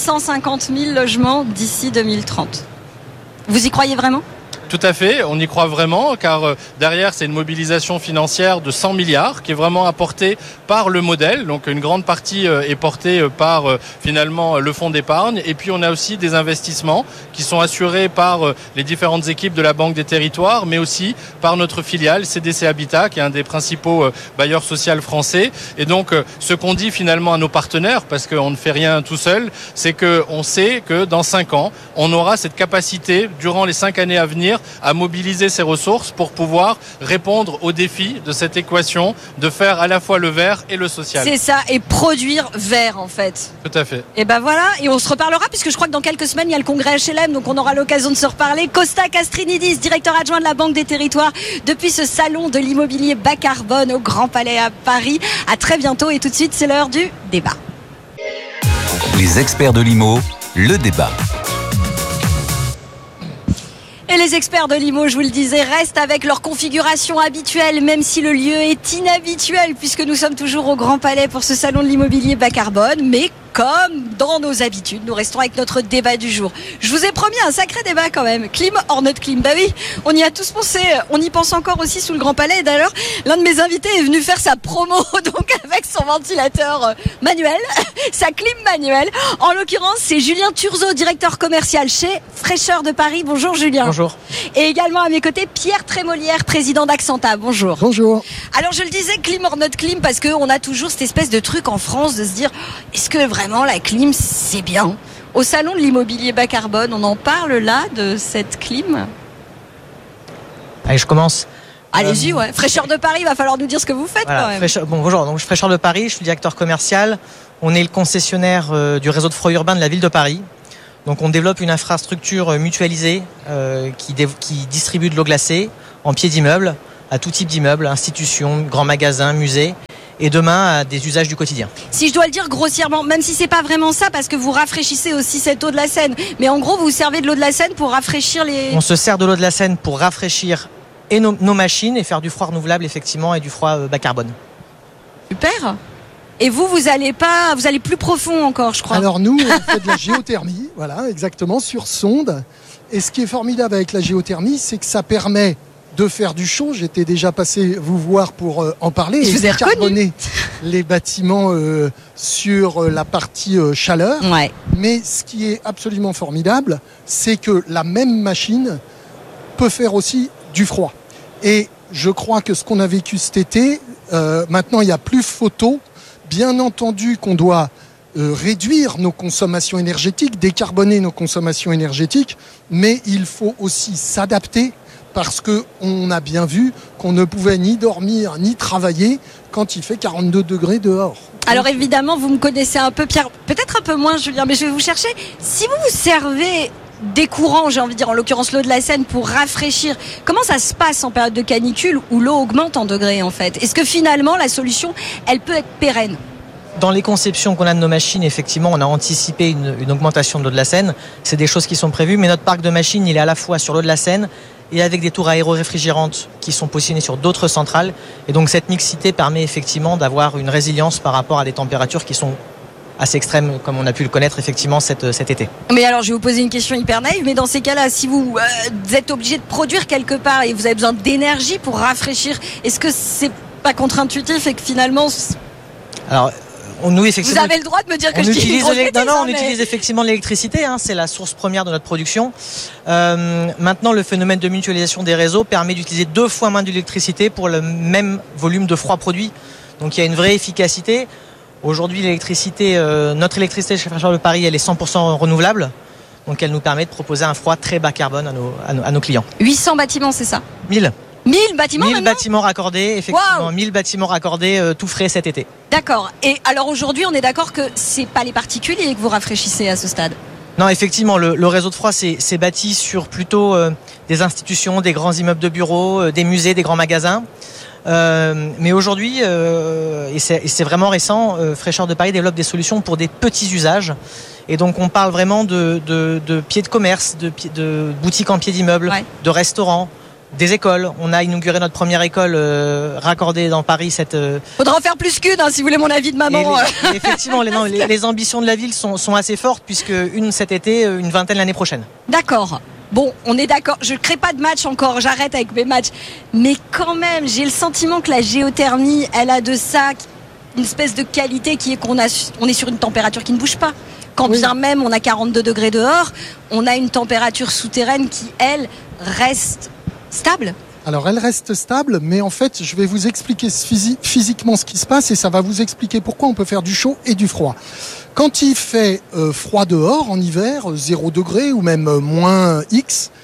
650 000 logements d'ici 2030. Vous y croyez vraiment ? Tout à fait, on y croit vraiment, car derrière, c'est une mobilisation financière de 100 milliards qui est vraiment apportée par le modèle. Donc une grande partie est portée par finalement le fonds d'épargne. Et puis on a aussi des investissements qui sont assurés par les différentes équipes de la Banque des Territoires, mais aussi par notre filiale CDC Habitat, qui est un des principaux bailleurs sociaux français. Et donc ce qu'on dit finalement à nos partenaires, parce qu'on ne fait rien tout seul, c'est qu'on sait que dans 5 ans, on aura cette capacité, durant les 5 années à venir, réussir à mobiliser ces ressources pour pouvoir répondre aux défis de cette équation de faire à la fois le vert et le social. C'est ça, et produire vert en fait. Tout à fait. Et ben voilà, et on se reparlera puisque je crois que dans quelques semaines il y a le congrès HLM, donc on aura l'occasion de se reparler. Costa Castrinidis, directeur adjoint de la Banque des Territoires, depuis ce salon de l'immobilier bas carbone au Grand Palais à Paris. À très bientôt et tout de suite c'est l'heure du débat. Les experts de l'IMO, le débat. Et les experts de l'IMO, je vous le disais, restent avec leur configuration habituelle, même si le lieu est inhabituel, puisque nous sommes toujours au Grand Palais pour ce salon de l'immobilier bas carbone. Mais comme dans nos habitudes, nous restons avec notre débat du jour. Je vous ai promis un sacré débat quand même. Clim or not clim? Bah oui, on y a tous pensé. On y pense encore aussi sous le Grand Palais. Et d'ailleurs, l'un de mes invités est venu faire sa promo, donc avec son ventilateur manuel, sa clim manuelle. En l'occurrence, c'est Julien Turzeau, directeur commercial chez Fraîcheur de Paris. Bonjour Julien. Bonjour. Et également à mes côtés, Pierre Trémolière, président d'Accenta. Bonjour. Bonjour. Alors je le disais, clim or not clim, parce qu'on a toujours cette espèce de truc en France de se dire, est-ce que vraiment la clim c'est bien? Au salon de l'immobilier bas carbone, on en parle là de cette clim? Allez, je commence. Allez-y, ouais. Fraîcheur de Paris, il va falloir nous dire ce que vous faites quand même. Bonjour, donc je suis Fraîcheur de Paris, je suis directeur commercial. On est le concessionnaire du réseau de froid urbain de la ville de Paris. Donc on développe une infrastructure mutualisée qui distribue de l'eau glacée en pied d'immeuble à tout type d'immeuble, institutions, grands magasins, musées, et demain à des usages du quotidien. Si je dois le dire grossièrement, même si c'est pas vraiment ça, parce que vous rafraîchissez aussi cette eau de la Seine, mais en gros vous servez de l'eau de la Seine pour rafraîchir les... On se sert de l'eau de la Seine pour rafraîchir et nos machines et faire du froid renouvelable effectivement et du froid bas carbone. Super. Et vous allez plus profond encore, je crois. Alors nous, on fait de la géothermie, voilà, exactement, sur sonde. Et ce qui est formidable avec la géothermie, c'est que ça permet de faire du chaud. J'étais déjà passé vous voir pour en parler. Je vous ai carboner les bâtiments sur la partie chaleur. Ouais. Mais ce qui est absolument formidable, c'est que la même machine peut faire aussi du froid. Et je crois que ce qu'on a vécu cet été, maintenant il n'y a plus photo. Bien entendu qu'on doit réduire nos consommations énergétiques, décarboner nos consommations énergétiques, mais il faut aussi s'adapter parce qu'on a bien vu qu'on ne pouvait ni dormir ni travailler quand il fait 42 degrés dehors. Alors évidemment, vous me connaissez un peu, Pierre, peut-être un peu moins Julien, mais je vais vous chercher. Si vous vous servez des courants, j'ai envie de dire, en l'occurrence l'eau de la Seine, pour rafraîchir, comment ça se passe en période de canicule où l'eau augmente en degrés en fait? Est-ce que finalement la solution, elle peut être pérenne? Dans les conceptions qu'on a de nos machines, effectivement, on a anticipé une augmentation de l'eau de la Seine. C'est des choses qui sont prévues, mais notre parc de machines, il est à la fois sur l'eau de la Seine et avec des tours aéro-réfrigérantes qui sont positionnées sur d'autres centrales. Et donc cette mixité permet effectivement d'avoir une résilience par rapport à des températures qui sont assez extrêmes, comme on a pu le connaître effectivement cet été. Mais alors, je vais vous poser une question hyper naïve, mais dans ces cas-là, si vous êtes obligé de produire quelque part et vous avez besoin d'énergie pour rafraîchir, est-ce que c'est pas contre-intuitif et que finalement... Alors, nous, effectivement, vous avez le droit de me dire que je dis on utilise effectivement l'électricité, c'est la source première de notre production. Maintenant, le phénomène de mutualisation des réseaux permet d'utiliser 2 fois moins d'électricité pour le même volume de froid produit. Donc il y a une vraie efficacité. Aujourd'hui, notre électricité chez Fraîcheur de Paris, elle est 100% renouvelable. Donc elle nous permet de proposer un froid très bas carbone à nos clients. 800 bâtiments, c'est ça? 1000 bâtiments 1000 bâtiments raccordés, effectivement. Wow. 1000 bâtiments raccordés, tout frais cet été. D'accord. Et alors aujourd'hui, on est d'accord que c'est pas les particuliers que vous rafraîchissez à ce stade? Non, effectivement, le réseau de froid c'est bâti sur plutôt des institutions, des grands immeubles de bureaux, des musées, des grands magasins. Mais aujourd'hui, et c'est vraiment récent, Fraîcheur de Paris développe des solutions pour des petits usages. Et donc on parle vraiment de pieds de commerce, de boutiques en pied d'immeuble, ouais, de restaurants, des écoles. On a inauguré notre première école raccordée dans Paris. Faudra en faire plus qu'une, si vous voulez mon avis de maman. Effectivement, les ambitions de la ville sont assez fortes, puisque une cet été, une vingtaine l'année prochaine. D'accord. Bon, on est d'accord, je ne crée pas de match encore, j'arrête avec mes matchs. Mais quand même, j'ai le sentiment que la géothermie, elle a de ça, une espèce de qualité qui est on est sur une température qui ne bouge pas. Quand bien même on a 42 degrés dehors, on a une température souterraine qui, elle, reste stable. Alors elle reste stable, mais en fait je vais vous expliquer physiquement ce qui se passe et ça va vous expliquer pourquoi on peut faire du chaud et du froid. Quand il fait froid dehors en hiver, 0 degré ou même moins X,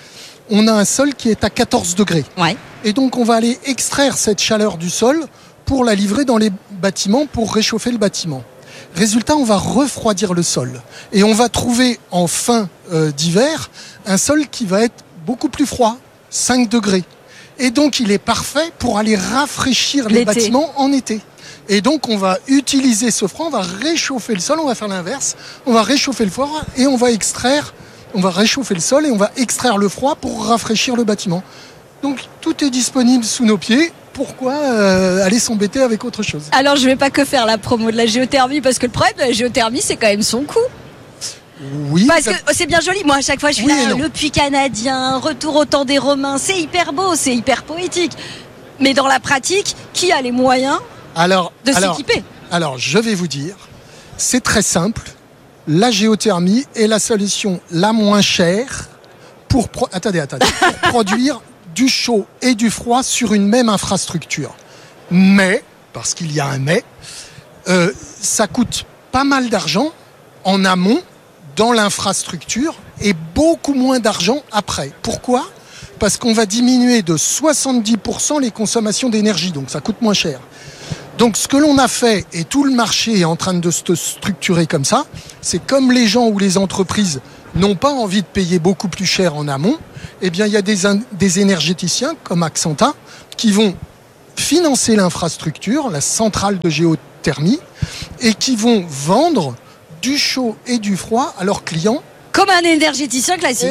on a un sol qui est à 14 degrés. Ouais. Et donc on va aller extraire cette chaleur du sol pour la livrer dans les bâtiments, pour réchauffer le bâtiment. Résultat, on va refroidir le sol. Et on va trouver en fin d'hiver un sol qui va être beaucoup plus froid, 5 degrés. Et donc il est parfait pour aller rafraîchir les bâtiments en été. Et donc on va utiliser ce froid, on va réchauffer le sol, on va faire l'inverse, on va réchauffer le froid et on va réchauffer le sol et on va extraire le froid pour rafraîchir le bâtiment. Donc tout est disponible sous nos pieds. Pourquoi aller s'embêter avec autre chose ? Alors je vais pas que faire la promo de la géothermie, parce que le problème de la géothermie, c'est quand même son coût. Oui. Parce que c'est bien joli. Moi, à chaque fois, je suis là, le puits canadien, retour au temps des Romains. C'est hyper beau, c'est hyper poétique. Mais dans la pratique, qui a les moyens de s'équiper ? Alors, je vais vous dire, c'est très simple. La géothermie est la solution la moins chère pour produire du chaud et du froid sur une même infrastructure. Mais, parce qu'il y a un mais, ça coûte pas mal d'argent en amont, dans l'infrastructure, et beaucoup moins d'argent après. Pourquoi ? Parce qu'on va diminuer de 70% les consommations d'énergie, donc ça coûte moins cher. Donc ce que l'on a fait, et tout le marché est en train de se structurer comme ça, c'est comme les gens ou les entreprises n'ont pas envie de payer beaucoup plus cher en amont, eh bien il y a des énergéticiens comme Axanta qui vont financer l'infrastructure, la centrale de géothermie, et qui vont vendre du chaud et du froid à leurs clients. Comme un énergéticien classique.